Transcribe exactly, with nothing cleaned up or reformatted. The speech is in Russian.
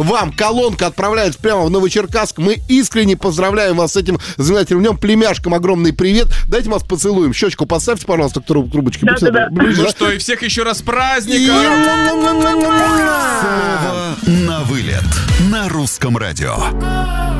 вам колонка отправляется прямо в Новочеркасск. Мы искренне поздравляем вас с этим знаменательным днем. Племяшкам огромный привет. Дайте вас поцелуем. Щечку подставьте, пожалуйста, к трубочке. Да, да, да. Ну что, и всех еще раз с праздником! Слово на вылет на Русском радио.